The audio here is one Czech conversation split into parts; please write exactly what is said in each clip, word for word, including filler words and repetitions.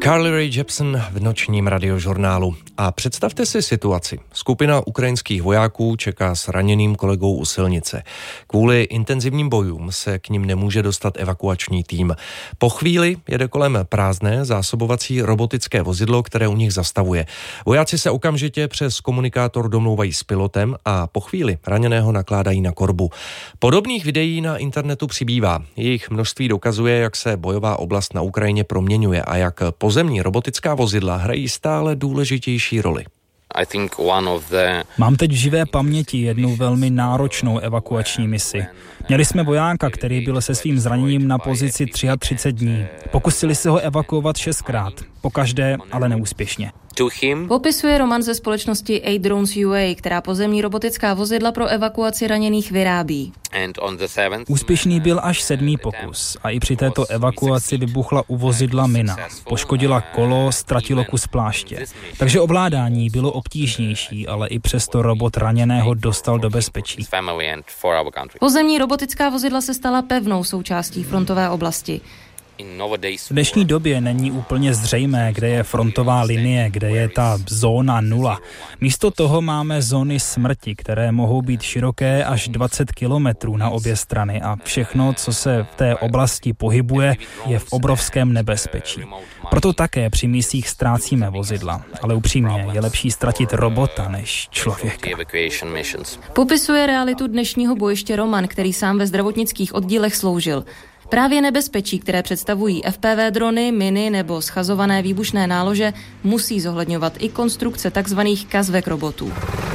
Carly Rae Jepsen v nočním radiožurnálu. A představte si situaci. Skupina ukrajinských vojáků čeká s raněným kolegou u silnice. Kvůli intenzivním bojům se k nim nemůže dostat evakuační tým. Po chvíli jede kolem prázdné zásobovací robotické vozidlo, které u nich zastavuje. Vojáci se okamžitě přes komunikátor domlouvají s pilotem a po chvíli raněného nakládají na korbu. Podobných videí na internetu přibývá. Jejich množství dokazuje, jak se bojová oblast na Ukrajině proměňuje a jak pozemní robotická vozidla hrají stále důležitější roli. Mám teď v živé paměti jednu velmi náročnou evakuační misi. Měli jsme vojáka, který byl se svým zraněním na pozici třicet tři dní. Pokusili se ho evakuovat šestkrát, pokaždé ale neúspěšně. Popisuje Roman ze společnosti A-Drones U A, která pozemní robotická vozidla pro evakuaci raněných vyrábí. Úspěšný byl až sedmý pokus a i při této evakuaci vybuchla u vozidla mina. Poškodila kolo, ztratilo kus pláště. Takže ovládání bylo obtížnější, ale i přesto robot raněného dostal do bezpečí. Pozemní robotická vozidla se stala pevnou součástí frontové oblasti. V dnešní době není úplně zřejmé, kde je frontová linie, kde je ta zóna nula. Místo toho máme zóny smrti, které mohou být široké až dvacet kilometrů na obě strany a všechno, co se v té oblasti pohybuje, je v obrovském nebezpečí. Proto také při misích ztrácíme vozidla, ale upřímně je lepší ztratit robota než člověka. Popisuje realitu dnešního bojiště Roman, který sám ve zdravotnických oddílech sloužil. Právě nebezpečí, které představují F P V drony, miny nebo schazované výbušné nálože, musí zohledňovat i konstrukce tzv. Kazvek robotů.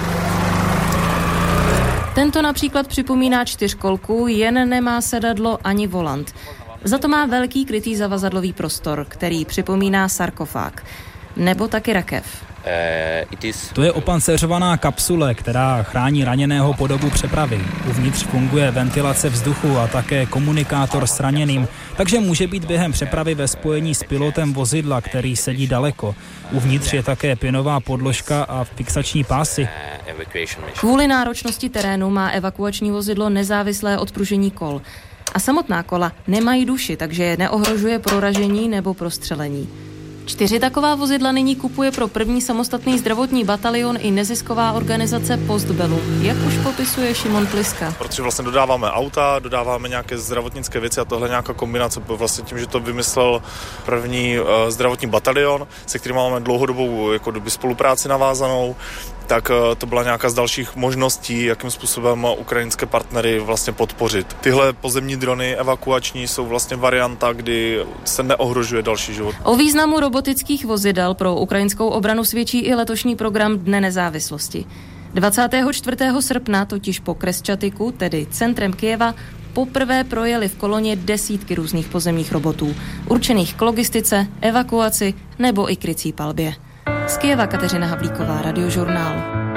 Tento například připomíná čtyřkolku, jen nemá sedadlo ani volant. Za to má velký krytý zavazadlový prostor, který připomíná sarkofág. Nebo taky rakev. To je opancéřovaná kapsule, která chrání raněného po dobu přepravy. Uvnitř funguje ventilace vzduchu a také komunikátor s raněným, takže může být během přepravy ve spojení s pilotem vozidla, který sedí daleko. Uvnitř je také pěnová podložka a fixační pásy. Kvůli náročnosti terénu má evakuační vozidlo nezávislé odpružení kol. A samotná kola nemají duši, takže je neohrožuje proražení nebo prostřelení. Čtyři taková vozidla nyní kupuje pro první samostatný zdravotní batalion i nezisková organizace Postbellum, jak už popisuje Šimon Pliska. Protože vlastně dodáváme auta, dodáváme nějaké zdravotnické věci a tohle nějaká kombinace, vlastně tím, že to vymyslel první uh, zdravotní batalion, se kterým máme dlouhodobou jako doby spolupráci navázanou, tak uh, to byla nějaká z dalších možností, jakým způsobem ukrajinské partnery vlastně podpořit. Tyhle pozemní drony evakuační jsou vlastně varianta, kdy se neohrožuje další život. O významu robotických vozidel pro ukrajinskou obranu svědčí i letošní program Dne nezávislosti. dvacátého čtvrtého srpna totiž po Kresčatiku, tedy centrem Kyjeva, poprvé projeli v koloně desítky různých pozemních robotů, určených k logistice, evakuaci nebo i krycí palbě. Z Kyjeva Kateřina Havlíková, Radiožurnál.